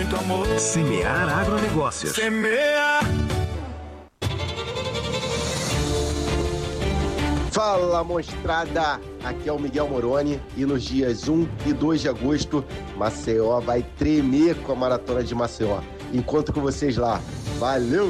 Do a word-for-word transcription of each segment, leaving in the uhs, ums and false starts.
muito amor. Semear Agronegócios. Semear. Fala, mostrada! Aqui é o Miguel Moroni e nos dias um e dois de agosto, Maceió vai tremer com a Maratona de Maceió. Encontro com vocês lá. Valeu!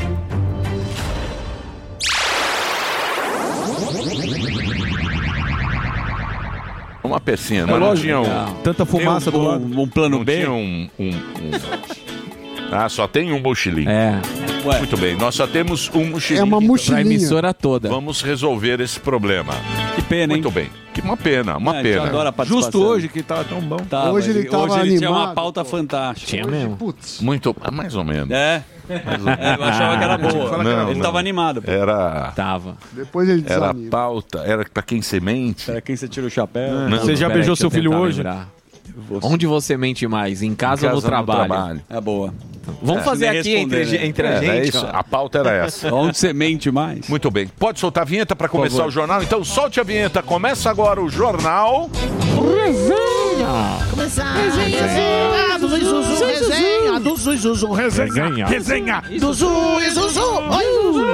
Uma pecinha, É mas não lógico, tinha um... não. Tanta fumaça Tem do lado. Um plano não B? Tinha um, um, um... Ah, só tem um mochilinho. É. Ué. Muito bem, nós só temos um mochilinho. É uma mochilinha. Pra emissora toda. Vamos resolver esse problema. Que pena, hein? Muito bem. Que uma pena, uma É, a gente pena. adora a participação. Justo hoje que tava tão bom. Tava, Hoje ele tava hoje ele tinha uma animado, pauta fantástica. Tinha Hoje, mesmo? Putz. Muito, ah, mais ou menos. É. Mais ou menos. É, eu achava que era boa. Não, ele não. tava animado. Pô. Era... Tava. Depois ele Era desanima. pauta, era pra quem semente. Pra quem você tira o chapéu. Não, Você já pera beijou aí, seu deixa eu filho tentar hoje? lembrar. Onde você mente mais? Em casa, Em ou no casa, no trabalho? trabalho. É boa. Vamos É. fazer Nem aqui entre, responder, né? entre a Era gente. isso, cara. a pauta era essa. Onde você mente mais? Muito bem. Pode soltar a vinheta para começar favor. o jornal? Então solte a vinheta. Começa agora o jornal. Resenha! Começar! Resenha! Resenha! Do Zu e Zuzu! Resenha! Do Zu e Zuzu! Resenha! Resenha! Do Zu e Zuzu! Oi, Zuzu!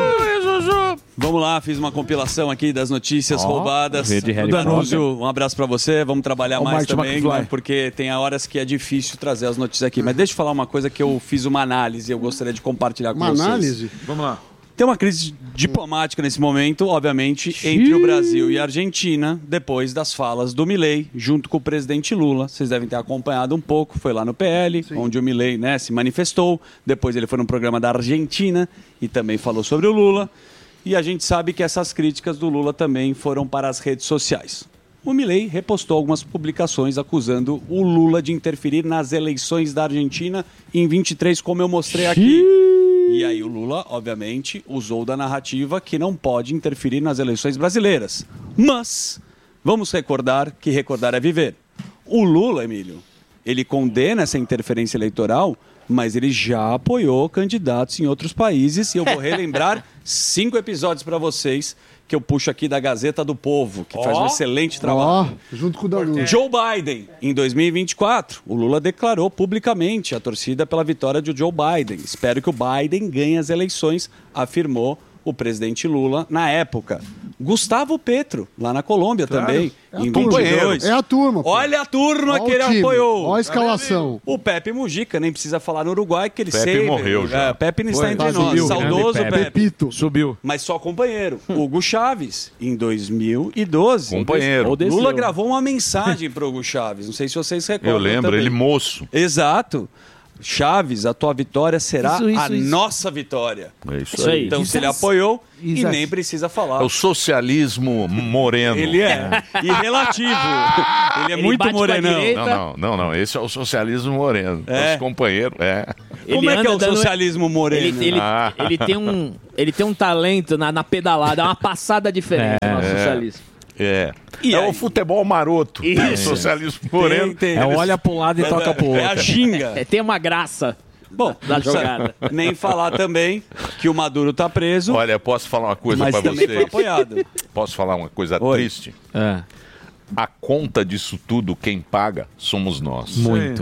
Vamos lá, fiz uma compilação aqui das notícias Ó, roubadas. veio de Harry Danúzio, um abraço pra você. Vamos trabalhar O mais Marty também, McFly. né, porque tem horas que é difícil trazer as notícias aqui. Mas deixa eu falar uma coisa que eu fiz uma análise e eu gostaria de compartilhar com Uma vocês. análise? Vamos lá. Tem uma crise diplomática nesse momento, obviamente, entre o Brasil e a Argentina, depois das falas do Milei, junto com o presidente Lula. Vocês devem ter acompanhado um pouco, foi lá no P L, Sim. onde o Milei, né, se manifestou. Depois ele foi num programa da Argentina e também falou sobre o Lula. E a gente sabe que essas críticas do Lula também foram para as redes sociais. O Milei repostou algumas publicações acusando o Lula de interferir nas eleições da Argentina em vinte e três, como eu mostrei aqui. E aí o Lula, obviamente, usou da narrativa que não pode interferir nas eleições brasileiras. Mas vamos recordar que recordar é viver. O Lula, Emílio, ele condena essa interferência eleitoral, mas ele já apoiou candidatos em outros países. E eu vou relembrar cinco episódios para vocês que eu puxo aqui da Gazeta do Povo, que oh. faz um excelente trabalho. Ó, junto com o Danilo. Joe Biden, em dois mil e vinte e quatro, o Lula declarou publicamente a torcida pela vitória de Joe Biden. Espero que o Biden ganhe as eleições, afirmou o presidente Lula na época. Gustavo Petro, lá na Colômbia Claro. também, É a em turma. vinte e dois. É a turma, pô. Olha a turma Olha que o ele time. apoiou. Olha a escalação. O Pepe Mujica, nem precisa falar no Uruguai, que ele Pepe sempre... morreu já. É, Pepe não está Foi. entre Tá, nós. subiu. Saudoso Grande Pepe. Pepe. Pepito. Subiu. Mas só companheiro. Hugo Chaves, em dois mil e doze. Companheiro. O Lula gravou uma mensagem para o Hugo Chaves. Não sei se vocês recordam. Eu lembro, também. ele moço. Exato. Chaves, a tua vitória será Isso, isso, a isso. nossa vitória. É isso, Isso aí. Então, se ele Exato. apoiou, e Exato. nem precisa falar. É o socialismo moreno. Ele é. E relativo. Ele é Ele muito bate com a morenão. direita. Não, não, não, não. Esse é o socialismo moreno. É. Os companheiros, é. Como Ele é que é anda o dando- socialismo moreno? Ele, ele, Ah. ele, tem um, ele tem um talento na, na pedalada, é uma passada diferente no nosso É. socialismo. É. E é aí? o futebol maroto. Isso. É o socialismo moreno. Tem, tem. É olha pro lado e toca pro É a outro. ginga. É, tem uma graça. Bom, Da jogada. nem falar também que o Maduro tá preso, Olha, posso falar uma coisa mas pra também foi vocês? apoiado. Posso falar uma coisa Oi. triste? É, A conta disso tudo, quem paga, somos nós. muito.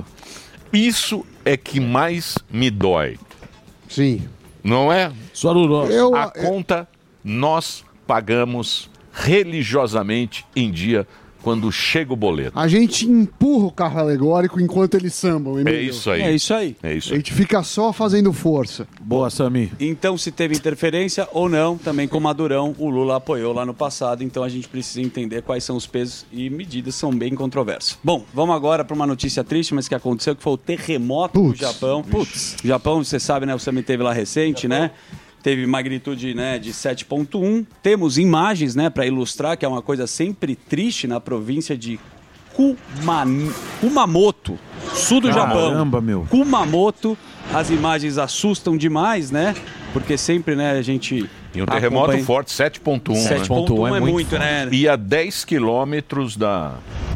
Isso é que mais me dói. Sim. Não é? Só Lula. Eu, A conta nós pagamos religiosamente em dia quando chega o boleto. a gente empurra o carro alegórico enquanto eles sambam, É Emílio. isso aí. É isso aí. É isso A aí. gente fica só fazendo força. Boa, Sami. Então, se teve interferência ou não, também com o Madurão, o Lula apoiou lá no passado. Então, a gente precisa entender quais são os pesos e medidas, são bem controversas. Bom, vamos agora para uma notícia triste, mas que aconteceu, que foi o terremoto Putz. do Japão. Putz, o Japão, você sabe, né? O Sami teve lá recente, né? Teve magnitude, né, de sete ponto um. Temos imagens, né, para ilustrar, que é uma coisa sempre triste na província de Kuman... Kumamoto, sul do Japão. Caramba, meu. Kumamoto, as imagens assustam demais, né? Porque sempre, né, a gente... E um terremoto acompanha- forte, sete ponto um. né? sete ponto um é, é muito, muito né? E a dez quilômetros da...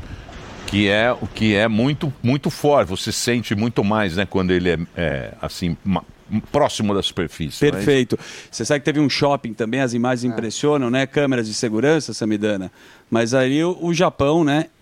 Que é o que é muito, muito forte. Você sente muito mais, né? Quando ele é, é, assim, ma- próximo da superfície. não é isso? Perfeito. Você sabe que teve um shopping também, as imagens impressionam, né? Câmeras de segurança, Samidana. Mas aí o, o Japão, né?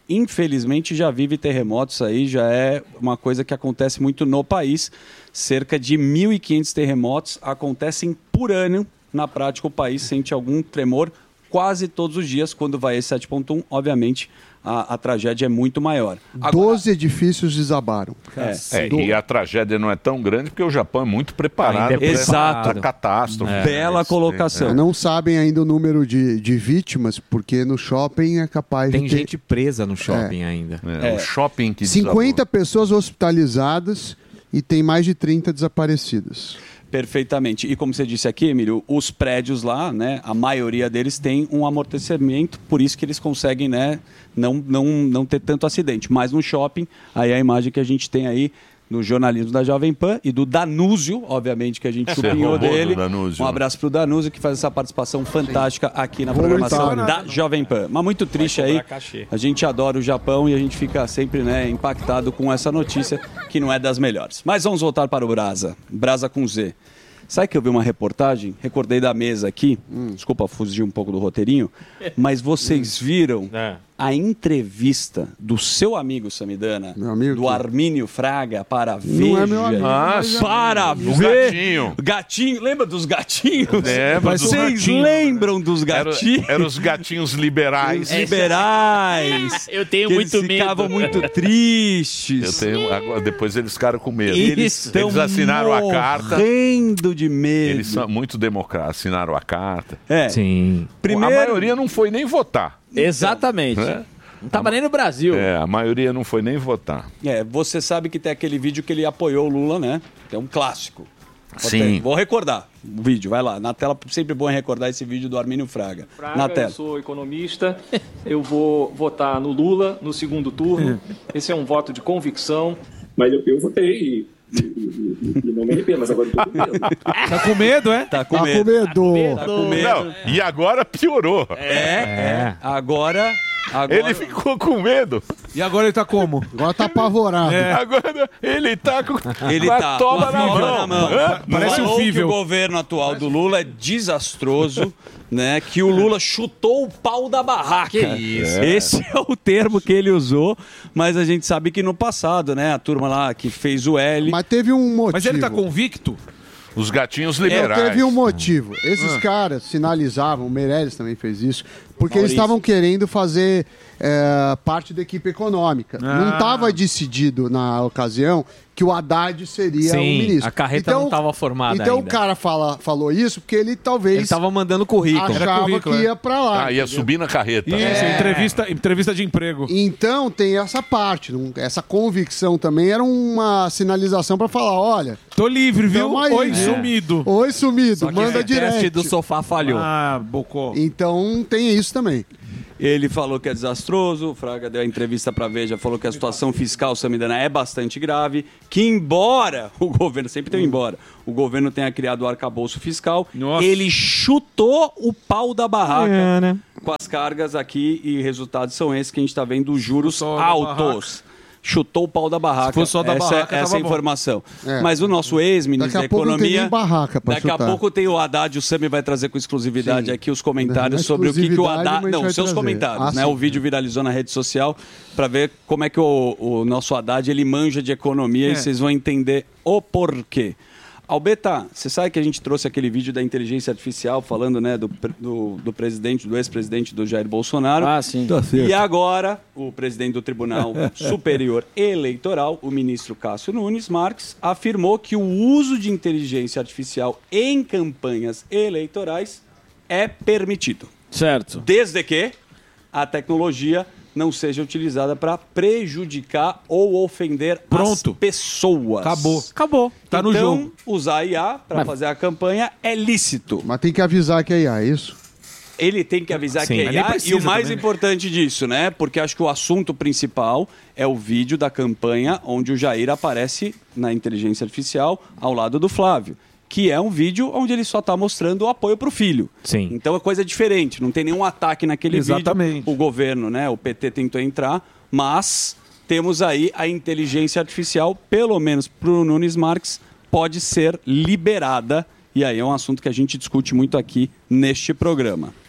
infelizmente, já vive terremotos aí, já é uma coisa que acontece muito no país. Cerca de mil e quinhentos terremotos acontecem por ano. Na prática, o país sente algum tremor quase todos os dias. Quando vai esse sete ponto um, obviamente, a, a tragédia é muito maior. Doze edifícios desabaram. É. É, e a tragédia não é tão grande porque o Japão é muito preparado Ainda é preparado. para catástrofe. É. Bela colocação. É, não sabem ainda o número de, de vítimas, porque no shopping é capaz Tem de ter... gente presa no shopping ainda. É, o shopping que cinquenta pessoas hospitalizadas e tem mais de trinta desaparecidas. Perfeitamente. E como você disse aqui, Emílio, os prédios lá, né, a maioria deles tem um amortecimento, por isso que eles conseguem, né, não, não, não ter tanto acidente. Mas no shopping, aí a imagem que a gente tem aí no jornalismo da Jovem Pan e do Danúzio, obviamente, que a gente chupinhou dele. Um abraço para o Danúzio, que faz essa participação fantástica aqui na programação da Jovem Pan. Mas muito triste aí, a gente adora o Japão e a gente fica sempre, né, impactado com essa notícia, que não é das melhores. Mas vamos voltar para o Brasa, Brasa com Z. Sabe que eu vi uma reportagem, recordei da mesa aqui, hum. desculpa fugir um pouco do roteirinho, mas vocês viram é. a entrevista do seu amigo Samidana, amigo, do Armínio Fraga, para Veja. Não é meu amigo. Ah, para ver. O gatinho. Gatinho, lembra dos gatinhos? Lembra dos Vocês gatinho. lembram dos gatinhos? Eram era os gatinhos liberais. Liberais. Eu tenho que muito eles medo. ficavam muito tristes. Eu tenho, agora, depois eles ficaram com medo. Eles, eles assinaram a carta. Morrendo de medo. Eles são muito democratas, assinaram a carta. É. Sim. Primeiro... A maioria não foi nem votar. Exatamente. É. Não estava nem no Brasil. É, a maioria não foi nem votar. É, você sabe que tem aquele vídeo que ele apoiou o Lula, né? Que é um clássico. Sim. Vou recordar o vídeo, vai lá. Na tela, sempre bom recordar esse vídeo do Armínio Fraga. Fraga, na tela. Eu sou economista, eu vou votar no Lula no segundo turno. Esse é um voto de convicção. Mas eu, eu votei e, e, e, e não me arrependo, mas agora eu tô com medo. Tá com medo, é? Tá com tá medo. Com medo. Tá com medo. Não, e agora piorou. É, é. Agora... Agora... Ele ficou com medo. E agora ele tá como? Agora tá apavorado. É. Agora ele tá com ele com a tá toba com a na mão. Na mão. É? Parece Falou um fível. que o governo atual do Lula é desastroso, né? Que o Lula chutou o pau da barraca. Que isso. Esse é o termo que ele usou, mas a gente sabe que no passado, né? A turma lá que fez o L... Mas teve um motivo. Mas ele tá convicto? Os gatinhos liberais. É, teve um motivo. Esses ah. caras sinalizavam, o Meirelles também fez isso, porque Maurício. eles estavam querendo fazer é, parte da equipe econômica. Ah. Não estava decidido na ocasião que o Haddad seria Sim, o ministro. A carreta então, não estava formada Então ainda. o cara fala, falou isso porque ele talvez... Ele estava mandando currículo. Achava currículo, que é. ia pra lá. Ah, ia entendeu? subir na carreta. Isso, É. entrevista, entrevista de emprego. Então tem essa parte, um- essa convicção também era uma sinalização para falar, olha... Tô livre, viu? Tamo aí, Oi, viu? sumido. Oi, sumido, Só que manda esse direto. teste do sofá falhou. Ah, bocó. Então tem isso também. Ele falou que é desastroso, o Fraga deu a entrevista para Veja, falou que a situação fiscal, Samidana, é bastante grave, que embora o governo, sempre tem um embora, o governo tenha criado o arcabouço fiscal, Nossa. ele chutou o pau da barraca É, né? com as cargas aqui e resultados são esses que a gente está vendo, juros Chutou da altos. Chutou o pau da barraca. Se fosse só da essa barraca, essa tava é a bom. informação. É. Mas o nosso ex-ministro da Daqui a pouco não tem Economia... nem barraca pra Daqui a chutar. pouco tem o Haddad, o Sami vai trazer com exclusividade Sim. aqui os comentários Não é sobre o que, que o exclusividade, Haddad... mas Não, vai seus trazer. comentários, Ah, né? sim. O vídeo viralizou na rede social para ver como é que o, o nosso Haddad ele manja de economia É. e vocês vão entender o porquê. Albeta, você sabe que a gente trouxe aquele vídeo da inteligência artificial falando, né, do, pre- do, do presidente, do ex-presidente do Jair Bolsonaro. Ah, sim. E agora, o presidente do Tribunal Superior Eleitoral, o ministro Cássio Nunes Marques, afirmou que o uso de inteligência artificial em campanhas eleitorais é permitido. Certo. Desde que a tecnologia não seja utilizada para prejudicar ou ofender Pronto. as pessoas. Acabou. Acabou. Tá no então, jogo. usar I A para Mas- fazer a campanha é lícito. Mas tem que avisar que é I A, é isso? Ele tem que avisar Sim, que é mas I nem A. precisa E o mais também, né? importante disso, né? Porque acho que o assunto principal é o vídeo da campanha onde o Jair aparece na inteligência artificial ao lado do Flávio. Que é um vídeo onde ele só está mostrando o apoio para o filho. Sim. Então é coisa diferente, não tem nenhum ataque naquele Exatamente. vídeo. O governo, né, o P T tentou entrar, mas temos aí a inteligência artificial, pelo menos para o Nunes Marques, pode ser liberada. E aí é um assunto que a gente discute muito aqui neste programa.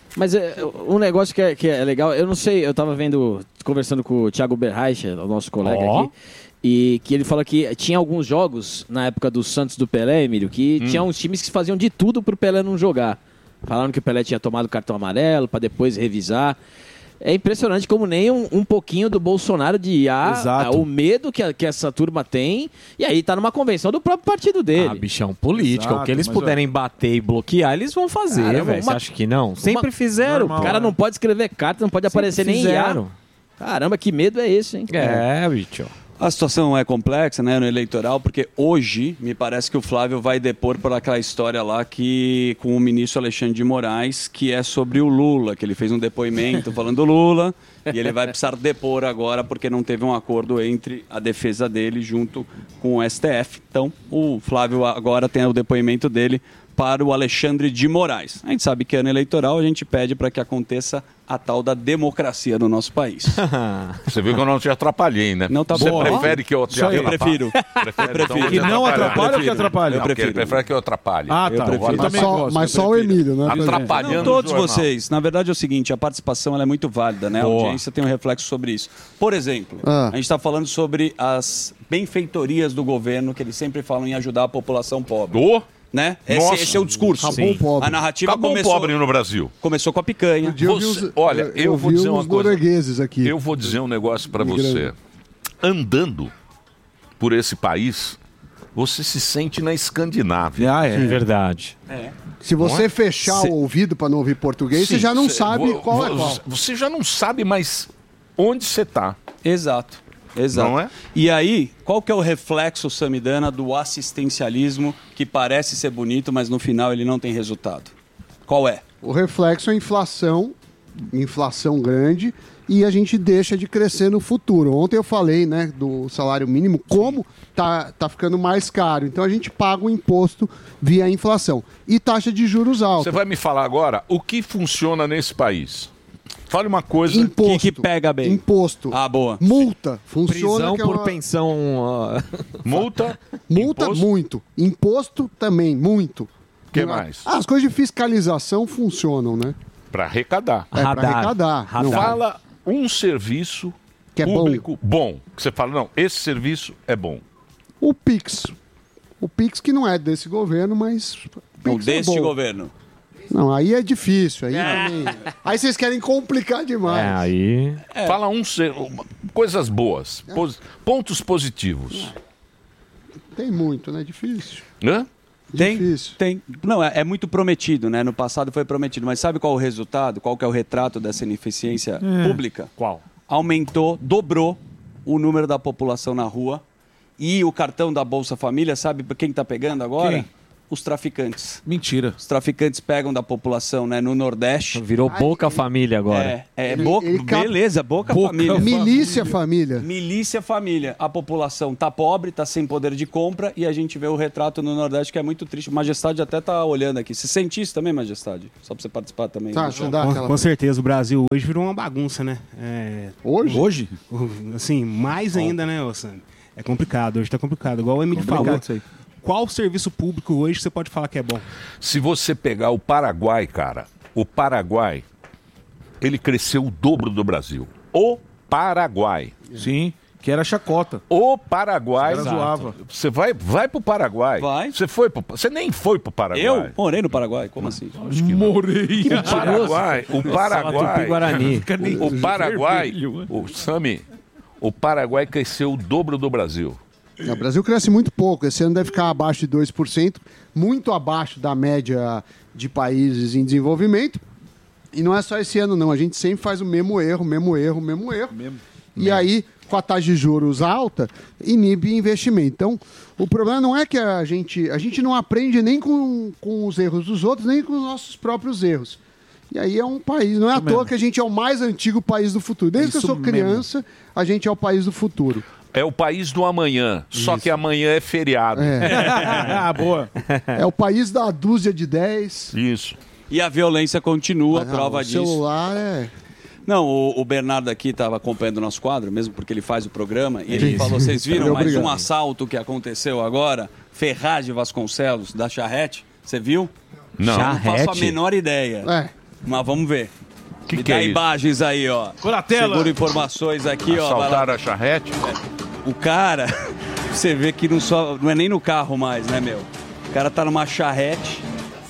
Mas é, um negócio que é, que é legal, eu não sei, eu tava vendo, conversando com o Thiago Berreich, o nosso colega Ó. aqui, e que ele falou que tinha alguns jogos na época do Santos do Pelé, Emílio, que Hum. tinha uns times que faziam de tudo pro Pelé não jogar. Falaram que o Pelé tinha tomado cartão amarelo pra depois revisar. É impressionante como nem um, um pouquinho do Bolsonaro de ah, Exato. o medo que, a- que essa turma tem, e aí tá numa convenção do próprio partido dele. Ah, bichão, política. Exato, o que eles mas, puderem bater e bloquear, eles vão fazer, Cara, velho. Você uma- acha que não? Sempre uma- fizeram. O cara não pode escrever carta, não pode aparecer nem I A. fizeram. Caramba, que medo é esse, hein? É, bicho. A situação é complexa, né, no eleitoral, porque hoje me parece que o Flávio vai depor por aquela história lá que com o ministro Alexandre de Moraes, que é sobre o Lula, que ele fez um depoimento falando do Lula, e ele vai precisar depor agora porque não teve um acordo entre a defesa dele junto com o S T F. Então, o Flávio agora tem o depoimento dele para o Alexandre de Moraes. A gente sabe que ano eleitoral, a gente pede para que aconteça a tal da democracia no nosso país. Você viu que eu não te atrapalhei, né? Não tá Você bom. prefere que eu te Isso aí, eu atrapalhe? prefiro. Prefere, Eu prefiro. então, Que te não atrapalhar? atrapalhe ou que Eu atrapalhe? Não, Eu porque ele prefiro. prefere que eu atrapalhe. Ah, tá. Eu prefiro. Mas só, mas só o Emílio, né? Atrapalhando Não, todos o jornal. vocês. Na verdade é o seguinte, a participação ela é muito válida, né? A Boa. audiência tem um reflexo sobre isso. Por exemplo, Ah. a gente está falando sobre as benfeitorias do governo, que eles sempre falam em ajudar a população pobre. Oh. Né? Esse, Nossa. esse é o discurso. Acabou o pobre. A narrativa Acabou o começou... pobre no Brasil. Começou com a picanha. dia eu vi Você- uns- olha, eu- eu, eu vou vi dizer uma uns coisa. noruegueses aqui. Eu vou dizer um negócio para Migrando. você. Andando por esse país, você se sente na Escandinávia. Ah, é. Verdade. É. Se você Não é? fechar Cê- o ouvido para não ouvir português, você Sim, já não cê- sabe vo- qual é vo- qual. Você já não sabe mais onde você está. Exato. Exato. Não é? E aí, qual que é o reflexo, Samidana, do assistencialismo que parece ser bonito, mas no final ele não tem resultado? Qual é? O reflexo é a inflação, inflação grande, e a gente deixa de crescer no futuro. Ontem eu falei, né, do salário mínimo, como tá, tá ficando mais caro. Então a gente paga o imposto via inflação. E taxa de juros alta. Você vai me falar agora o que funciona nesse país. Fale uma coisa. Imposto. Que que pega bem? Imposto. Ah, boa. Multa. Funciona Prisão que é por uma- pensão. ó. Multa. Multa, imposto. muito. Imposto também, muito. Que mais? Ah, as coisas de fiscalização funcionam, né? Para arrecadar. É para arrecadar. Não- Fala um serviço Que é bom. público bom. Que você fala, não, esse serviço é bom. O Pix. O Pix que não é desse governo, mas... Não, Pix é deste bom. governo. Não, aí é difícil. Aí, também... aí vocês querem complicar demais. É, aí. Fala um ser... uma- coisas boas, pos- pontos positivos. Tem muito, né? Difícil. Hã? Tem, Difícil. tem. Não, é, é muito prometido, né? No passado foi prometido, mas sabe qual é o resultado? Qual que é o retrato dessa ineficiência pública? Qual? Aumentou, dobrou o número da população na rua e o cartão da Bolsa Família, sabe quem está pegando agora? Quem? Os traficantes. Mentira. Os traficantes pegam da população, né, no Nordeste. Virou Boca Família agora. É, é Ele- boca, ele cap- beleza, Boca, Boca Família. Milícia família. Milícia família. A população tá pobre, tá sem poder de compra e a gente vê o retrato no Nordeste que é muito triste. O Majestade até tá olhando aqui. Você sente isso também, Majestade? Só pra você participar também. Tá, do você jogo. dá Com, aquela... com certeza, o Brasil hoje virou uma bagunça, né? É, Hoje? Hoje? assim, mais ainda, né, ô Sam? É complicado, hoje tá complicado. Igual o Emílio falou. Complicado isso aí. Qual serviço público hoje você pode falar que é bom? Se você pegar o Paraguai, cara, o Paraguai, ele cresceu o dobro do Brasil. O Paraguai. Sim, que era chacota. O Paraguai. Os caras zoavam. Você vai, vai pro Paraguai. Vai. Você foi pro, você nem foi pro Paraguai. Eu morei no Paraguai, como assim? Morei. O Paraguai, o Paraguai, Tupi-Guarani. o Paraguai, vermelho, o Sami, o Paraguai cresceu o dobro do Brasil. O Brasil cresce muito pouco. Esse ano deve ficar abaixo de dois por cento, muito abaixo da média de países em desenvolvimento. E não é só esse ano, não. A gente sempre faz o mesmo erro, mesmo erro, mesmo erro. E aí, com a taxa de juros alta, inibe investimento. Então, o problema não é que a gente... A gente não aprende nem com, com os erros dos outros, nem com os nossos próprios erros. E aí é um país... Não é à toa que a gente é o mais antigo país do futuro. Desde que eu Isso sou mesmo. criança, a gente é o país do futuro. É o país do amanhã, só que amanhã é feriado. Ah, boa. É o país da dúzia de dez. Isso. E a violência continua, Ah, prova o disso. celular é... Não, o, o Bernardo aqui estava acompanhando o nosso quadro, mesmo porque ele faz o programa, e ele Isso. falou, vocês viram mais Obrigado. um assalto que aconteceu agora? Ferraz de Vasconcelos, da Charrete, você viu? Não. Eu não faço a Charrete? menor ideia. É. Mas vamos ver. Que Me que dá é isso? imagens aí, ó. Por a tela. Segura informações aqui, ó. vai lá. Assaltaram a charrete? O cara, você vê que não, só, não é nem no carro mais, né, meu? O cara tá numa charrete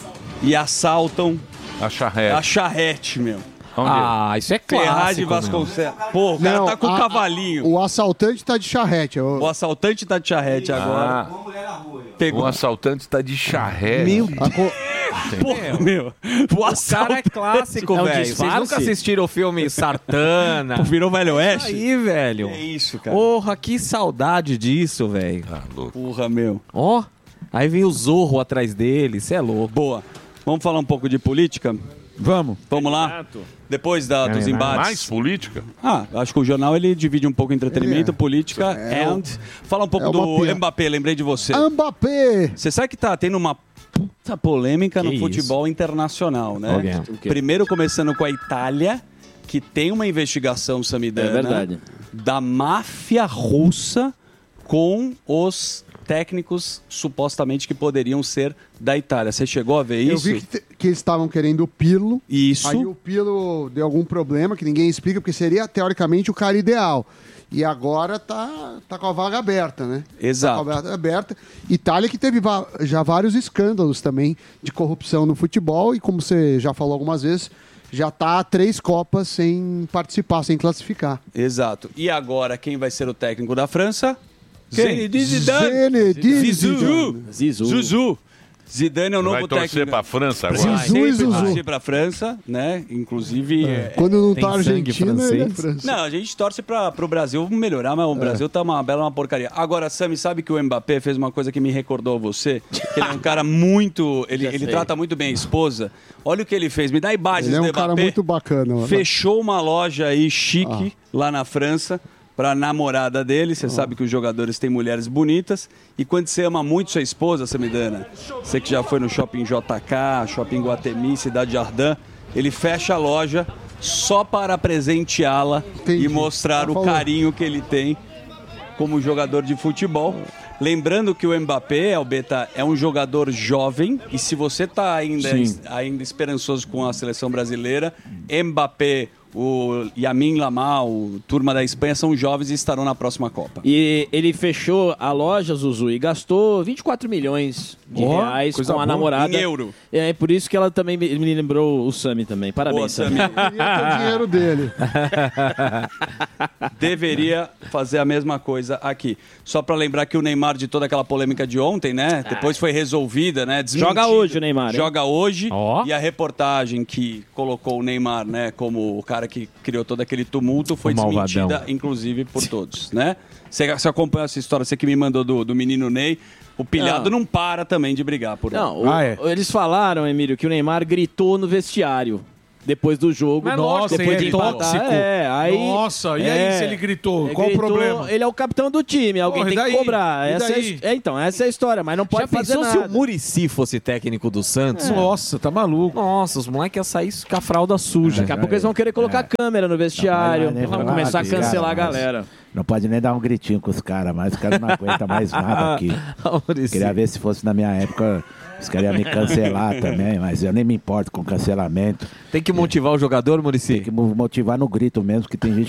e assaltam a charrete. A charrete, meu. Onde Ah, isso é Ferraz clássico, de Vasconcelos. Pô, o cara Não, tá com o a- cavalinho. O assaltante tá de charrete. O assaltante tá de charrete agora. Pegou. O assaltante está de charrete. Meu A co- Porra, meu. O, O cara é clássico, É um velho. Vocês disfarce? nunca assistiram o filme Sartana? Pô, virou Velho Oeste? Aí, velho. É isso, cara. Porra, que saudade disso, velho. Ah, louco. Porra, meu. Ó, aí vem o Zorro atrás dele, cê é louco. Boa. Vamos falar um pouco de política? Vamos. Vamos lá? Depois da, dos embates. Mais política? Ah, acho que o jornal ele divide um pouco entretenimento, política É and... Fala um pouco é uma do pia- Mbappé, lembrei de você. Mbappé! Você sabe que tá tendo uma puta polêmica no Que futebol internacional, né? Alguém. O quê? Primeiro começando com a Itália, que tem uma investigação, Samidana, É verdade. da máfia russa com os técnicos supostamente que poderiam ser da Itália. Você chegou a ver Eu isso? vi que, te- que eles estavam querendo o Pirlo. Isso. Aí o Pirlo deu algum problema que ninguém explica, porque seria teoricamente o cara ideal. E agora tá, tá com a vaga aberta, né? Exato. Tá com a vaga aberta. Itália que teve va- já vários escândalos também de corrupção no futebol e, como você já falou algumas vezes, já tá há três Copas sem participar, sem classificar. Exato. E agora, quem vai ser o técnico da França? Quem? Zinedine Zidane. Zinedine Zizou. Zidane. Zizou. Zuzu. Zidane é o novo Vai torcer técnico. para a França agora. Zizou. Sempre e Zuzu. torcer pra França, né? Inclusive... é- Quando não Tem tá sangue Argentina, francês? ele é França. Não, a gente torce para o Brasil melhorar, mas o Brasil tá uma bela uma porcaria. Agora, Sami, sabe que o Mbappé fez uma coisa que me recordou você? Que ele é um cara muito... Ele, Já ele sei. trata muito bem a esposa. Olha o que ele fez. Me dá imagens Ele é do um cara Mbappé. muito bacana. ó. Fechou uma loja aí chique Ah. lá na França para namorada dele. Ah. Você sabe que os jogadores têm mulheres bonitas. E quando você ama muito sua esposa, Samidana, você que já foi no Shopping J K, Shopping Guatemi, Cidade Jardim, ele fecha a loja só para presenteá-la Entendi. e mostrar Já o falou. carinho que ele tem como jogador de futebol. Lembrando que o Mbappé, Albeta, é um jogador jovem e se você está ainda, ainda esperançoso com a seleção brasileira, Mbappé, o Yamin Lamal, o turma da Espanha são jovens e estarão na próxima Copa. E ele fechou a loja, Zuzu, e gastou vinte e quatro milhões de Ó, reais coisa com a boa. namorada. Em euro. É por isso que ela também me me lembrou o Sami também. Boa, Parabéns, Sami. Sami. Queria ter o dinheiro dele. Deveria fazer a mesma coisa aqui. Só para lembrar que o Neymar, de toda aquela polêmica de ontem, né? Depois foi resolvida, né? Joga hoje o Neymar, hein? Joga hoje. Ó. E a reportagem que colocou o Neymar, né? Como o cara que criou todo aquele tumulto foi O malvadão. desmentida, inclusive, por todos, né? Você, você acompanhou essa história, você que me mandou do, do menino Ney. O pilhado não. para também de brigar por ele. Não, o- Ah, é? eles falaram, Emílio, que o Neymar gritou no vestiário. Depois do jogo. Mas Nossa, depois ele de é empatar. tóxico. É, aí, Nossa, e aí é, se ele gritou? ele Qual gritou, o problema? Ele é o capitão do time, alguém Porra, e tem daí? que cobrar. E Essa é, a daí? his- é, então, essa é a história, mas não pode Já fazer pensou se nada. o Muricy fosse técnico do Santos? Nossa, tá maluco. Nossa, os moleques iam sair com a fralda suja. Daqui a pouco eles vão querer colocar câmera no vestiário, Não, vai, vai, vão vai, começar a vai, cancelar a cara, mas- galera. Não pode nem dar um gritinho com os caras, mas os caras não aguentam mais nada aqui. Muricy. Queria ver se fosse na minha época, os caras iam me cancelar também, mas eu nem me importo com cancelamento. Tem que motivar o jogador, Muricy? Tem que mo- motivar no grito mesmo, que tem gente